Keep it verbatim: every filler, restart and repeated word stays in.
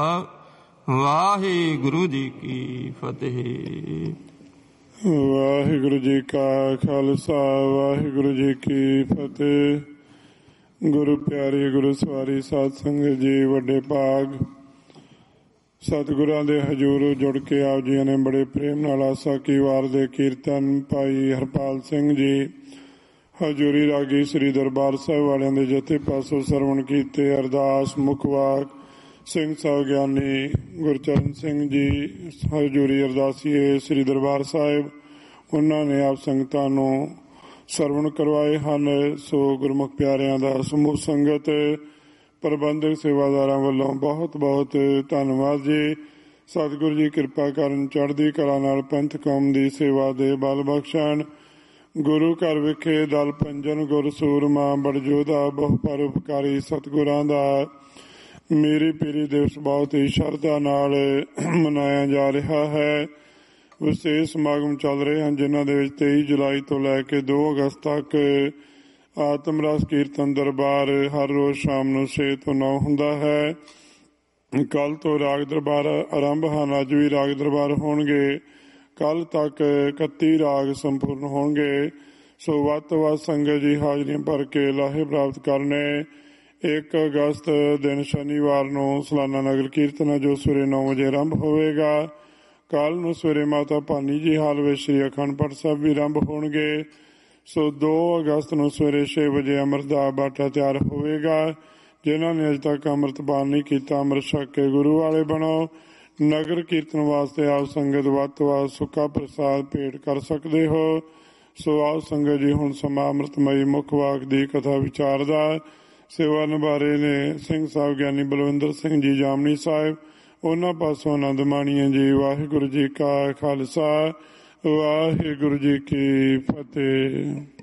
ਵਾਹਿਗੁਰੂ ਜੀ ਕੀ ਫਤਿਹ। ਵਾਹਿਗੁਰੂ ਜੀ ਕਾ ਖਾਲਸਾ ਵਾਹਿਗੁਰੂ ਜੀ ਕੀ ਫਤਿਹ। ਗੁਰੂ ਪਿਆਰੀ ਗੁਰੂ ਸਵਾਰੀ ਸਾਧ ਸੰਗਤ ਜੀ, ਵੱਡੇ ਭਾਗ ਸਤਿਗੁਰਾਂ ਦੇ ਹਜ਼ੂਰ ਜੁੜ ਕੇ ਆਪ ਜੀ ਨੇ ਬੜੇ ਪ੍ਰੇਮ ਨਾਲ ਆਸਾ ਕੀ ਵਾਰ ਦੇ ਕੀਰਤਨ ਭਾਈ ਹਰਪਾਲ ਸਿੰਘ ਜੀ ਹਜ਼ੂਰੀ ਰਾਗੀ ਸ੍ਰੀ ਦਰਬਾਰ ਸਾਹਿਬ ਵਾਲਿਆਂ ਦੇ ਜਥੇ ਪਾਸੋਂ ਸਰਵਣ ਕੀਤੇ। ਅਰਦਾਸ ਮੁਖਵਾਕ ਸਿੰਘ ਸਾਹਿਬ ਗਿਆਨੀ ਗੁਰਚਰਨ ਸਿੰਘ ਜੀ ਹਜ਼ੂਰੀ ਅਰਦਾਸੀਏ ਸ੍ਰੀ ਦਰਬਾਰ ਸਾਹਿਬ, ਉਹਨਾਂ ਨੇ ਆਪ ਸੰਗਤਾਂ ਨੂੰ ਸਰਵਣ ਕਰਵਾਏ ਹਨ। ਸੋ ਗੁਰਮੁਖ ਪਿਆਰਿਆਂ ਦਾ ਸਮੂਹ ਸੰਗਤ ਪ੍ਰਬੰਧਕ ਸੇਵਾਦਾਰਾਂ ਵੱਲੋਂ ਬਹੁਤ ਬਹੁਤ ਧੰਨਵਾਦ ਜੀ। ਸਤਿਗੁਰੂ ਜੀ ਕਿਰਪਾ ਕਰਨ, ਚੜ੍ਹਦੀ ਕਲਾ ਨਾਲ ਪੰਥ ਕੌਮ ਦੀ ਸੇਵਾ ਦੇ ਬਲ ਬਖਸ਼ਣ। ਗੁਰੂ ਘਰ ਵਿਖੇ ਦਲ ਪੰਜਨ ਗੁਰ ਸੂਰਮਾ ਬੜਜੋਧਾ ਬਹੁ ਪਰਉਪਕਾਰੀ ਸਤਿਗੁਰਾਂ ਦਾ ਮੇਰੀ ਪੀਰੀ ਦਿਵਸ ਬਹੁਤ ਹੀ ਸ਼ਰਧਾ ਨਾਲ ਮਨਾਇਆ ਜਾ ਰਿਹਾ ਹੈ। ਵਿਸ਼ੇਸ਼ ਸਮਾਗਮ ਚੱਲ ਰਹੇ ਹਨ, ਜਿਨ੍ਹਾਂ ਦੇ ਵਿੱਚ ਤੇਈ ਜੁਲਾਈ ਤੋਂ ਲੈ ਕੇ ਦੋ ਅਗਸਤ ਤੱਕ ਆਤਮ ਰਸ ਕੀਰਤਨ ਦਰਬਾਰ ਹਰ ਰੋਜ਼ ਸ਼ਾਮ ਨੂੰ ਛੇ ਤੋਂ ਨੌ ਹੁੰਦਾ ਹੈ। ਕੱਲ੍ਹ ਤੋਂ ਰਾਗ ਦਰਬਾਰ ਆਰੰਭ ਹਨ। ਅੱਜ ਵੀ ਰਾਗ ਦਰਬਾਰ ਹੋਣਗੇ। ਕੱਲ੍ਹ ਤੱਕ ਇਕੱਤੀ ਰਾਗ ਸੰਪੂਰਨ ਹੋਣਗੇ। ਸੋ ਵੱਧ ਤੋਂ ਵੱਧ ਸੰਗਤ ਜੀ ਹਾਜ਼ਰੀਆਂ ਭਰ ਕੇ ਲਾਹੇ ਪ੍ਰਾਪਤ ਕਰਨੇ। ਇੱਕ ਅਗਸਤ ਦਿਨ ਸ਼ਨੀਵਾਰ ਨੂੰ ਸਾਲਾਨਾ ਨਗਰ ਕੀਰਤਨ ਹੈ, ਜੋ ਸਵੇਰੇ ਨੌ ਵਜੇ ਆਰੰਭ ਹੋਵੇਗਾ। ਕੱਲ੍ਹ ਨੂੰ ਸਵੇਰੇ ਮਾਤਾ ਭਾਨੀ ਜੀ ਹਾਲ ਵਿੱਚ ਸ਼੍ਰੀ ਅਖੰਡ ਪਾਠ ਸਾਹਿਬ ਵੀ ਆਰੰਭ ਹੋਣਗੇ। ਸੋ ਦੋ ਅਗਸਤ ਨੂੰ ਸਵੇਰੇ ਛੇ ਵਜੇ ਅੰਮ੍ਰਿਤ ਦਾ ਬਾਟਾ ਤਿਆਰ ਹੋਵੇਗਾ। ਜਿਨ੍ਹਾਂ ਨੇ ਅਜੇ ਤੱਕ ਅੰਮ੍ਰਿਤਪਾਨ ਨਹੀਂ ਕੀਤਾ, ਅੰਮ੍ਰਿਤ ਛਕ ਕੇ ਗੁਰੂ ਵਾਲੇ ਬਣੋ। ਨਗਰ ਕੀਰਤਨ ਵਾਸਤੇ ਆਪ ਸੰਗਤ ਵੱਧ ਤੋਂ ਵੱਧ ਸੁੱਕਾ ਪ੍ਰਸਾਦ ਭੇਟ ਕਰ ਸਕਦੇ ਹੋ। ਸੋ ਆਪ ਸੰਗਤ ਜੀ, ਹੁਣ ਸਮਾਂ ਅੰਮ੍ਰਿਤਮਈ ਮੁੱਖ ਵਾਕ ਦੀ ਕਥਾ ਵਿਚਾਰ ਦਾ। ਸੇਵਾ ਨਿਭਾ ਰਹੇ ਨੇ ਸਿੰਘ ਸਾਹਿਬ ਗਿਆਨੀ ਬਲਵਿੰਦਰ ਸਿੰਘ ਜੀ ਜਾਮਨੀ ਸਾਹਿਬ, ਉਹਨਾਂ ਪਾਸੋਂ ਆਨੰਦ ਮਾਣੀਏ ਜੀ। ਵਾਹਿਗੁਰੂ ਜੀ ਕਾ ਖਾਲਸਾ ਵਾਹਿਗੁਰੂ ਜੀ ਕੀ ਫਤਿਹ।